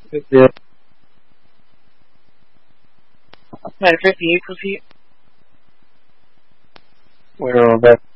Good deal. Matter of fact, can you proceed? We're on back.